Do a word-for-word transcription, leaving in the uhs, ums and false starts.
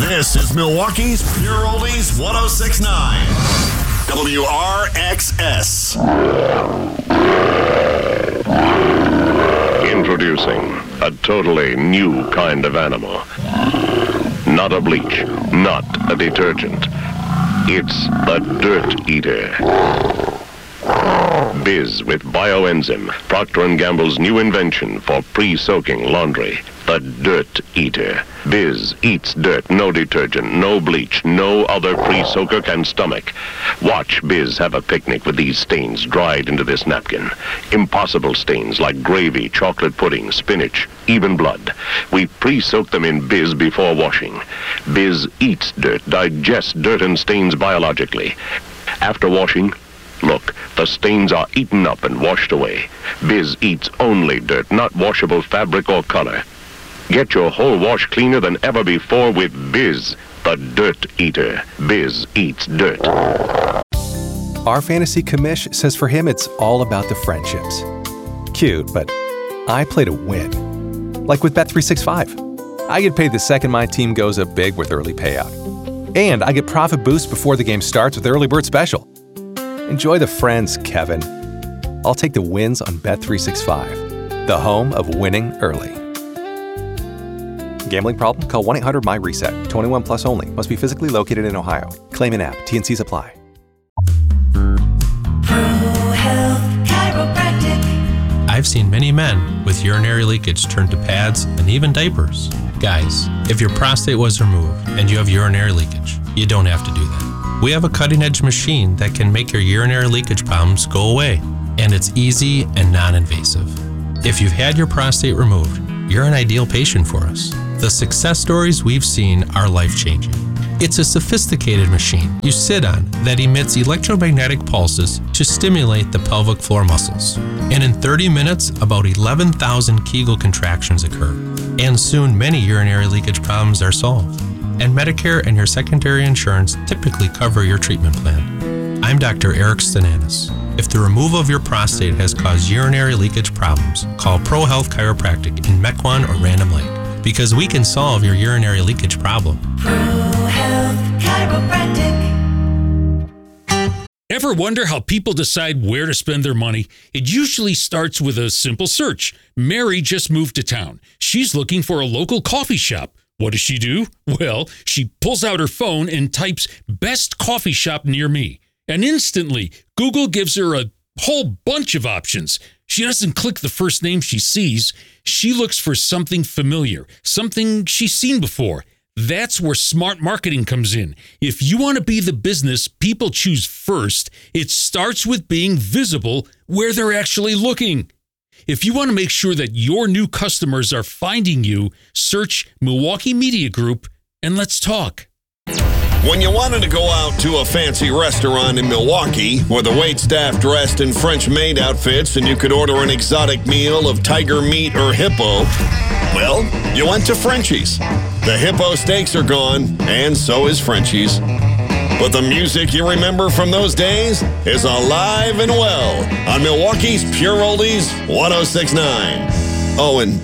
This is Milwaukee's Pure Oldies one oh six point nine. W R X S. Introducing a totally new kind of animal. Not a bleach, not a detergent. It's the Dirt Eater. Biz with Bioenzyme, Procter and Gamble's new invention for pre-soaking laundry. The Dirt Eater. Biz eats dirt, no detergent, no bleach, no other pre-soaker can stomach. Watch Biz have a picnic with these stains dried into this napkin. Impossible stains like gravy, chocolate pudding, spinach, even blood. We pre-soak them in Biz before washing. Biz eats dirt, digests dirt and stains biologically. After washing, look, the stains are eaten up and washed away. Biz eats only dirt, not washable fabric or color. Get your whole wash cleaner than ever before with Biz, the Dirt Eater. Biz eats dirt. Our fantasy commish says for him it's all about the friendships. Cute, but I play to win. Like with Bet three sixty-five. I get paid the second my team goes up big with early payout. And I get profit boost before the game starts with Early Bird Special. Enjoy the friends, Kevin. I'll take the wins on Bet three sixty-five, the home of winning early. Gambling problem? Call one eight hundred M Y reset. twenty-one plus only. Must be physically located in Ohio. Claim in app. T and Cs apply. ProHealth Chiropractic. I've seen many men with urinary leakage turn to pads and even diapers. Guys, if your prostate was removed and you have urinary leakage, you don't have to do that. We have a cutting-edge machine that can make your urinary leakage problems go away, and it's easy and non-invasive. If you've had your prostate removed, you're an ideal patient for us. The success stories we've seen are life-changing. It's a sophisticated machine you sit on that emits electromagnetic pulses to stimulate the pelvic floor muscles. And in thirty minutes, about eleven thousand Kegel contractions occur. And soon many urinary leakage problems are solved. And Medicare and your secondary insurance typically cover your treatment plan. I'm Doctor Eric Stananis. If the removal of your prostate has caused urinary leakage problems, call ProHealth Chiropractic in Mequon or Random Lake, because we can solve your urinary leakage problem. ProHealth Chiropractic. Ever wonder how people decide where to spend their money? It usually starts with a simple search. Mary just moved to town. She's looking for a local coffee shop. What does she do? Well, she pulls out her phone and types best coffee shop near me. And instantly, Google gives her a whole bunch of options. She doesn't click the first name she sees. She looks for something familiar, something she's seen before. That's where smart marketing comes in. If you want to be the business people choose first, it starts with being visible where they're actually looking. If you want to make sure that your new customers are finding you, search Milwaukee Media Group and let's talk. When you wanted to go out to a fancy restaurant in Milwaukee where the waitstaff dressed in French maid outfits and you could order an exotic meal of tiger meat or hippo, well, you went to Frenchie's. The hippo steaks are gone, and so is Frenchie's. But the music you remember from those days is alive and well on Milwaukee's Pure Oldies one oh six point nine. Oh, and